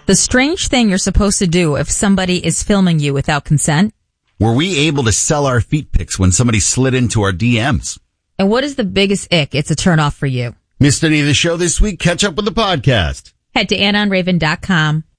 The strange thing you're supposed to do if somebody is filming you without consent. Were we able to sell our feet pics when somebody slid into our DMs? And what is the biggest ick it's a turnoff for you? Missed any of the show this week? Catch up with the podcast. Head to AnnOnRaven.com.